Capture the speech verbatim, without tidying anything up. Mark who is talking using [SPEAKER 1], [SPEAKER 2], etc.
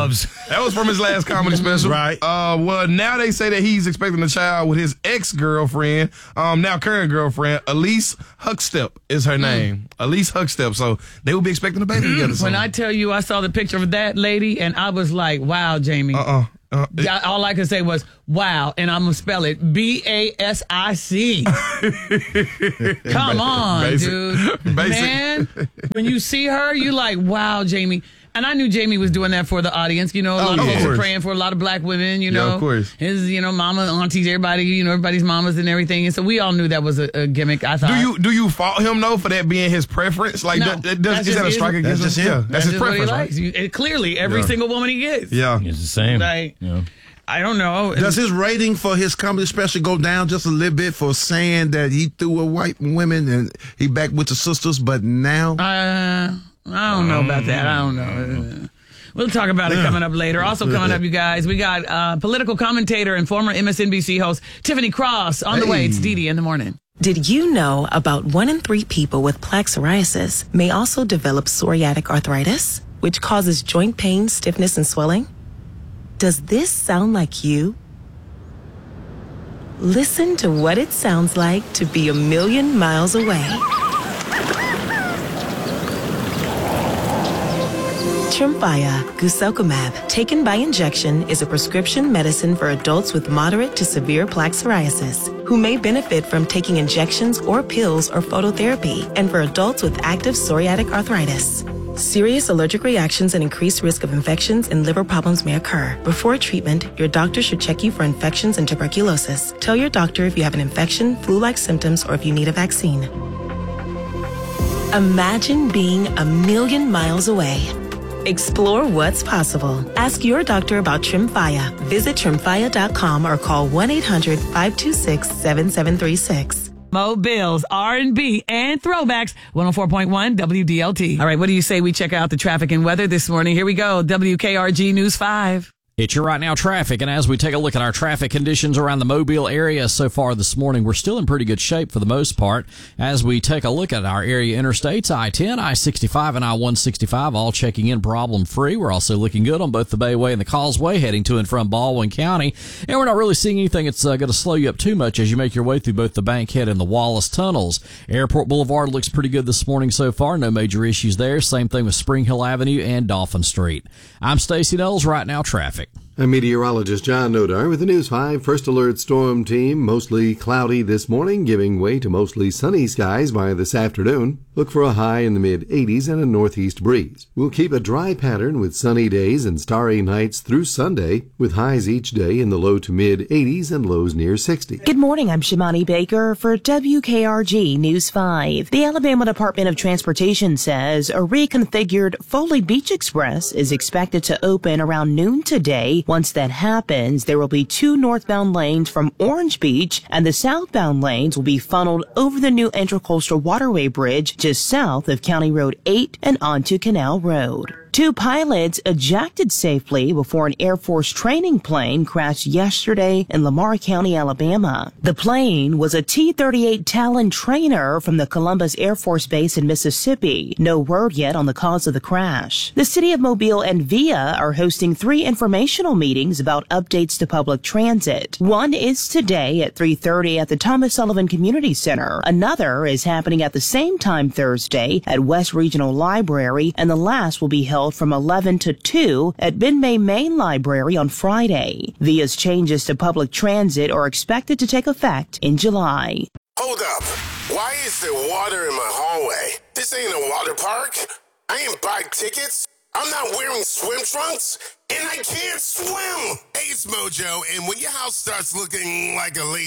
[SPEAKER 1] Bubs.
[SPEAKER 2] That was from his last comedy special.
[SPEAKER 3] Right.
[SPEAKER 2] Uh, well, now they say that he's expecting a child with his ex-girlfriend, um, now current girlfriend, Elise Huckstep is her name. Mm. Elise Huckstep. So they will be expecting a baby together soon.
[SPEAKER 1] When I tell you I saw the picture of that lady and I was like, wow, Jamie.
[SPEAKER 2] Uh-uh. Uh, it,
[SPEAKER 1] All I could say was, wow, and I'm going to spell it B A S I C. Come on,
[SPEAKER 2] Basic.
[SPEAKER 1] dude.
[SPEAKER 2] Basic.
[SPEAKER 1] Man, when you see her, you're like, wow, Jamie. And I knew Jamie was doing that for the audience. You know, a lot
[SPEAKER 2] Oh,
[SPEAKER 1] of
[SPEAKER 2] yeah.
[SPEAKER 1] folks
[SPEAKER 2] Of
[SPEAKER 1] are
[SPEAKER 2] course.
[SPEAKER 1] praying for a lot of black women, you
[SPEAKER 2] Yeah,
[SPEAKER 1] know.
[SPEAKER 2] of course.
[SPEAKER 1] His, you know, mama, aunties, everybody, you know, everybody's mamas and everything. And so we all knew that was a, a gimmick, I thought.
[SPEAKER 2] Do you do you fault him, though, for that being his preference? Like,
[SPEAKER 1] No,
[SPEAKER 2] that, that,
[SPEAKER 1] that's
[SPEAKER 2] does, is
[SPEAKER 1] just
[SPEAKER 2] that a
[SPEAKER 1] his-
[SPEAKER 2] strike against
[SPEAKER 3] that's
[SPEAKER 2] him?
[SPEAKER 3] just him.
[SPEAKER 2] Yeah, that's,
[SPEAKER 1] That's
[SPEAKER 2] his
[SPEAKER 1] just what he
[SPEAKER 2] preference,
[SPEAKER 1] likes.
[SPEAKER 2] right?
[SPEAKER 1] You, it, clearly, every
[SPEAKER 2] Yeah.
[SPEAKER 1] single woman he gets.
[SPEAKER 2] Yeah.
[SPEAKER 4] It's the same.
[SPEAKER 1] Like,
[SPEAKER 4] Yeah.
[SPEAKER 1] I don't know.
[SPEAKER 3] Does his rating for his comedy special go down just a little bit for saying that he threw a white women and he back with the sisters, but now?
[SPEAKER 1] Uh, I don't know about that. I don't know. We'll talk about it coming up later. Also coming up, you guys, we got uh, political commentator and former M S N B C host Tiffany Cross on the way. It's Dee Dee in the morning.
[SPEAKER 5] Did you know about one in three people with plaque psoriasis may also develop psoriatic arthritis, which causes joint pain, stiffness, and swelling? Does this sound like you? Listen to what it sounds like to be a million miles away. Tremfya guselkumab, taken by injection, is a prescription medicine for adults with moderate to severe plaque psoriasis who may benefit from taking injections or pills or phototherapy, and for adults with active psoriatic arthritis. Serious allergic reactions and increased risk of infections and liver problems may occur. Before treatment, your doctor should check you for infections and tuberculosis. Tell your doctor if you have an infection, flu-like symptoms, or if you need a vaccine. Imagine being a million miles away. Explore what's possible. Ask your doctor about Tremfya. Visit tremfya dot com or call one eight hundred five two six seven seven three six.
[SPEAKER 1] Mo Bills, R and B, and throwbacks. one oh four point one W D L T. All right, what do you say we check out the traffic and weather this morning? Here we go. W K R G News five.
[SPEAKER 4] It's your right now traffic, and as we take a look at our traffic conditions around the Mobile area so far this morning, we're still in pretty good shape for the most part. As we take a look at our area interstates, I ten, I sixty-five, and I one sixty-five, all checking in problem-free. We're also looking good on both the Bayway and the Causeway, heading to and from Baldwin County, and we're not really seeing anything that's uh, going to slow you up too much as you make your way through both the Bankhead and the Wallace tunnels. Airport Boulevard looks pretty good this morning so far. No major issues there. Same thing with Spring Hill Avenue and Dolphin Street. I'm Stacey Knowles, right now traffic.
[SPEAKER 6] I'm meteorologist John Nodar with the News five First Alert Storm Team. Mostly cloudy this morning, giving way to mostly sunny skies by this afternoon. Look for a high in the mid eighties and a northeast breeze. We'll keep a dry pattern with sunny days and starry nights through Sunday, with highs each day in the low to mid eighties and lows near sixty.
[SPEAKER 7] Good morning, I'm Shimani Baker for W K R G News five. The Alabama Department of Transportation says a reconfigured Foley Beach Express is expected to open around noon today. Once that happens, there will be two northbound lanes from Orange Beach, and the southbound lanes will be funneled over the new Intracoastal Waterway Bridge just south of County Road eight and onto Canal Road. Two pilots ejected safely before an Air Force training plane crashed yesterday in Lamar County, Alabama. The plane was a T thirty-eight Talon trainer from the Columbus Air Force Base in Mississippi. No word yet on the cause of the crash. The City of Mobile and V I A are hosting three informational meetings about updates to public transit. One is today at three thirty at the Thomas Sullivan Community Center. Another is happening at the same time Thursday at West Regional Library, and the last will be held from eleven to two at Ben May Main Library on Friday. V I A's changes to public transit are expected to take effect in July.
[SPEAKER 8] Hold up. Why is there water in my hallway? This ain't a water park. I ain't buy tickets. I'm not wearing swim trunks, and I can't swim. Ace Mojo, and when your house starts looking like a leak,